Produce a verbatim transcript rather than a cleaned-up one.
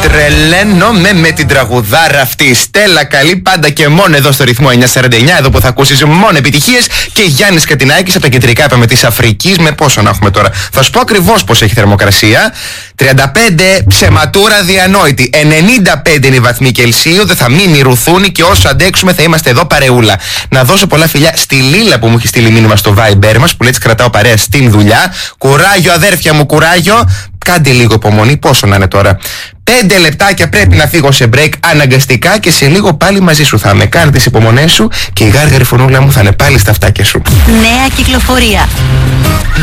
Τρελαίνομαι με την τραγουδάρα αυτή. Η Στέλλα καλή πάντα και μόνο εδώ στο ρυθμό εννιακόσια σαράντα εννιά. Εδώ που θα ακούσεις μόνο επιτυχίες. Και Γιάννης Κατινάκης από τα κεντρικά είπαμε της Αφρικής. Με πόσο να έχουμε τώρα. Θα σου πω ακριβώς πως έχει θερμοκρασία. τριάντα πέντε ψεματούρα διανόητη. ενενήντα πέντε είναι η βαθμοί Κελσίου. Δεν θα μείνει ρουθούνη και όσο αντέξουμε θα είμαστε εδώ παρεούλα. Να δώσω πολλά φιλιά στη Λίλα που μου έχει στείλει μήνυμα στο Viber μας που λέει της κρατάω παρέα στην δουλειά. Κουράγιο αδέρφια μου, κουράγιο. Κάντε λίγο υπομονή, πόσο να είναι τώρα. Πέντε λεπτάκια πρέπει να φύγω σε break αναγκαστικά και σε λίγο πάλι μαζί σου θα είμαι. Κάνε τις υπομονές σου και η γάργαρη φωνούλα μου θα είναι πάλι στα αυτάκια σου. Νέα κυκλοφορία.